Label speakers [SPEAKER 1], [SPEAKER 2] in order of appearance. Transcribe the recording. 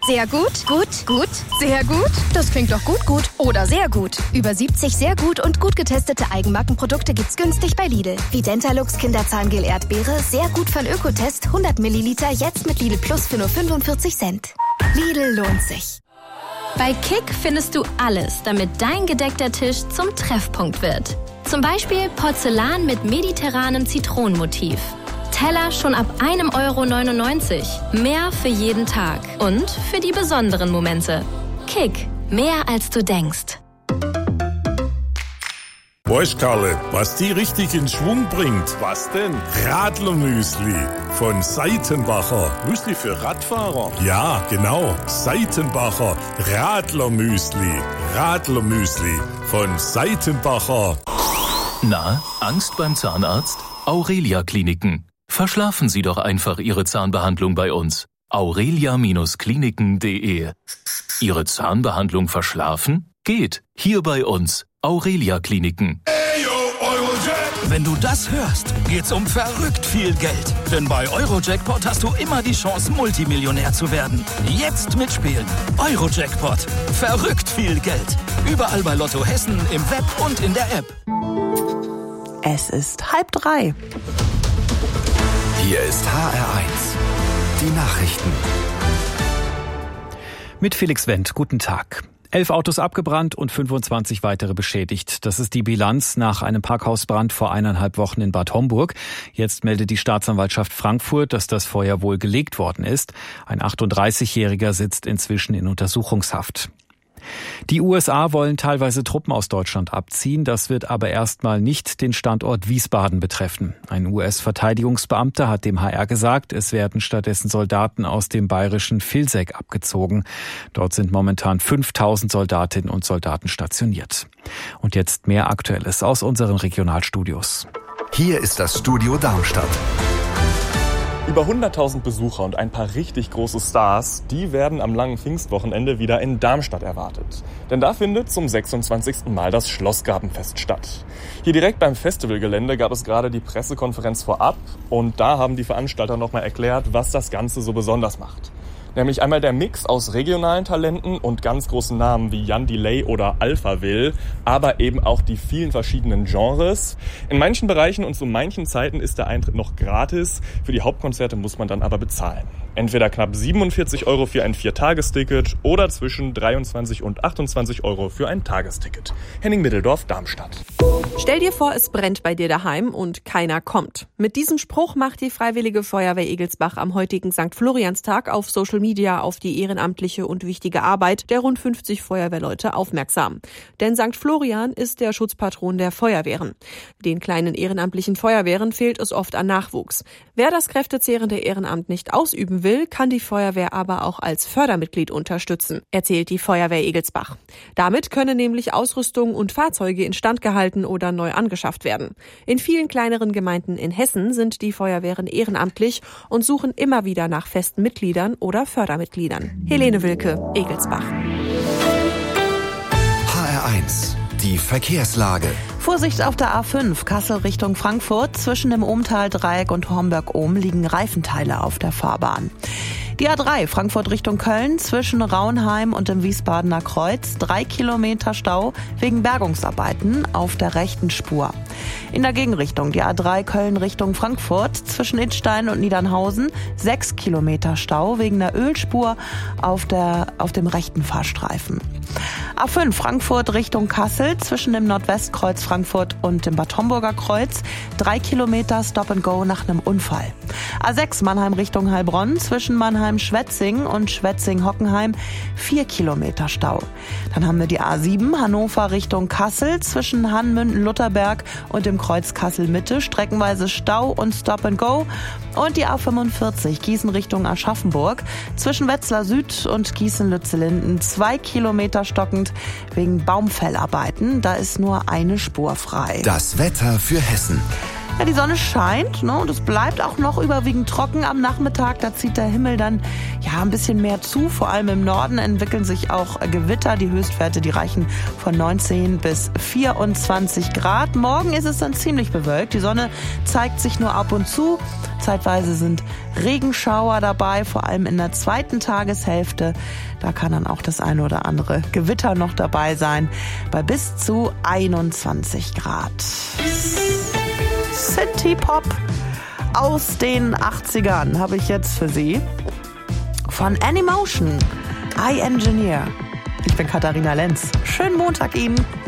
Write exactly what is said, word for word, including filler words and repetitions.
[SPEAKER 1] Sehr gut, gut, gut, sehr gut. Das klingt doch gut, gut oder sehr gut. Über siebzig sehr gut und gut getestete Eigenmarkenprodukte gibt's günstig bei Lidl. Wie Dentalux Kinderzahngel Erdbeere, sehr gut von Ökotest, hundert Milliliter, jetzt mit Lidl Plus für nur fünfundvierzig Cent. Lidl lohnt sich.
[SPEAKER 2] Bei Kick findest du alles, damit dein gedeckter Tisch zum Treffpunkt wird. Zum Beispiel Porzellan mit mediterranem Zitronenmotiv. Teller schon ab einem Euro neunundneunzig. Mehr für jeden Tag und für die besonderen Momente. Kick, mehr als du denkst.
[SPEAKER 3] Weißt Karle, was die richtig in Schwung bringt?
[SPEAKER 4] Was denn?
[SPEAKER 3] Radlermüsli von Seitenbacher.
[SPEAKER 4] Müsli für Radfahrer?
[SPEAKER 3] Ja, genau. Seitenbacher Radlermüsli. Radlermüsli von Seitenbacher.
[SPEAKER 5] Na, Angst beim Zahnarzt? Aurelia Kliniken. Verschlafen Sie doch einfach Ihre Zahnbehandlung bei uns. aurelia Kliniken punkt de. Ihre Zahnbehandlung verschlafen? Geht. Hier bei uns. Aurelia Kliniken.
[SPEAKER 6] Wenn du das hörst, geht's um verrückt viel Geld. Denn bei Eurojackpot hast du immer die Chance, Multimillionär zu werden. Jetzt mitspielen. Eurojackpot. Verrückt viel Geld. Überall bei Lotto Hessen, im Web und in der App.
[SPEAKER 7] Es ist halb drei.
[SPEAKER 8] Hier ist H R eins. Die Nachrichten.
[SPEAKER 9] Mit Felix Wendt. Guten Tag. Elf Autos abgebrannt und fünfundzwanzig weitere beschädigt. Das ist die Bilanz nach einem Parkhausbrand vor eineinhalb Wochen in Bad Homburg. Jetzt meldet die Staatsanwaltschaft Frankfurt, dass das Feuer wohl gelegt worden ist. Ein achtunddreißigjähriger sitzt inzwischen in Untersuchungshaft. Die U S A wollen teilweise Truppen aus Deutschland abziehen. Das wird aber erstmal nicht den Standort Wiesbaden betreffen. Ein U S-Verteidigungsbeamter hat dem H R gesagt, es werden stattdessen Soldaten aus dem bayerischen Vilseck abgezogen. Dort sind momentan fünftausend Soldatinnen und Soldaten stationiert. Und jetzt mehr Aktuelles aus unseren Regionalstudios.
[SPEAKER 8] Hier ist das Studio Darmstadt.
[SPEAKER 4] Über hunderttausend Besucher und ein paar richtig große Stars, die werden am langen Pfingstwochenende wieder in Darmstadt erwartet. Denn da findet zum sechsundzwanzigsten Mal das Schlossgartenfest statt. Hier direkt beim Festivalgelände gab es gerade die Pressekonferenz vorab und da haben die Veranstalter nochmal erklärt, was das Ganze so besonders macht. Nämlich einmal der Mix aus regionalen Talenten und ganz großen Namen wie Jan Delay oder Alphaville, aber eben auch die vielen verschiedenen Genres. In manchen Bereichen und zu manchen Zeiten ist der Eintritt noch gratis. Für die Hauptkonzerte muss man dann aber bezahlen. Entweder knapp siebenundvierzig Euro für ein Viertagesticket oder zwischen dreiundzwanzig und achtundzwanzig Euro für ein Tagesticket. Henning Middeldorf, Darmstadt.
[SPEAKER 10] Stell dir vor, es brennt bei dir daheim und keiner kommt. Mit diesem Spruch macht die Freiwillige Feuerwehr Egelsbach am heutigen Sankt Florianstag auf Social Media auf die ehrenamtliche und wichtige Arbeit der rund fünfzig Feuerwehrleute aufmerksam. Denn Sankt Florian ist der Schutzpatron der Feuerwehren. Den kleinen ehrenamtlichen Feuerwehren fehlt es oft an Nachwuchs. Wer das kräftezehrende Ehrenamt nicht ausüben will, kann die Feuerwehr aber auch als Fördermitglied unterstützen, erzählt die Feuerwehr Egelsbach. Damit können nämlich Ausrüstung und Fahrzeuge instand gehalten oder neu angeschafft werden. In vielen kleineren Gemeinden in Hessen sind die Feuerwehren ehrenamtlich und suchen immer wieder nach festen Mitgliedern oder Fördermitgliedern. Helene Wilke, Egelsbach.
[SPEAKER 8] H R eins. Die Verkehrslage.
[SPEAKER 7] Vorsicht auf der A fünf, Kassel Richtung Frankfurt. Zwischen dem Ohmtal-Dreieck und Homberg-Ohm liegen Reifenteile auf der Fahrbahn. Die A drei, Frankfurt Richtung Köln, zwischen Raunheim und dem Wiesbadener Kreuz, drei Kilometer Stau wegen Bergungsarbeiten auf der rechten Spur. In der Gegenrichtung, die A drei Köln Richtung Frankfurt, zwischen Idstein und Niedernhausen, sechs Kilometer Stau wegen der Ölspur auf, der, auf dem rechten Fahrstreifen. A fünf, Frankfurt Richtung Kassel, zwischen dem Nordwestkreuz Frankfurt und dem Bad Homburger Kreuz, drei Kilometer Stop and Go nach einem Unfall. A sechs, Mannheim Richtung Heilbronn, zwischen Mannheim-Schwetzing und Schwetzing-Hockenheim, vier Kilometer Stau. Dann haben wir die A sieben, Hannover Richtung Kassel, zwischen Hannmünden-Lutherberg und dem Kreuz Kassel-Mitte, streckenweise Stau und Stop and Go. Und die A fünfundvierzig, Gießen Richtung Aschaffenburg, zwischen Wetzlar Süd und Gießen-Lützellinden, zwei Kilometer stockend wegen Baumfellarbeiten. Da ist nur eine Spur frei.
[SPEAKER 8] Das Wetter für Hessen.
[SPEAKER 7] Ja, die Sonne scheint, ne, und es bleibt auch noch überwiegend trocken am Nachmittag. Da zieht der Himmel dann ja ein bisschen mehr zu. Vor allem im Norden entwickeln sich auch Gewitter. Die Höchstwerte, die reichen von neunzehn bis vierundzwanzig Grad. Morgen ist es dann ziemlich bewölkt. Die Sonne zeigt sich nur ab und zu. Zeitweise sind Regenschauer dabei, vor allem in der zweiten Tageshälfte. Da kann dann auch das eine oder andere Gewitter noch dabei sein, bei bis zu einundzwanzig Grad. City Pop aus den achtzigern habe ich jetzt für Sie. Von Anymotion, I Engineer. Ich bin Katharina Lenz. Schönen Montag Ihnen.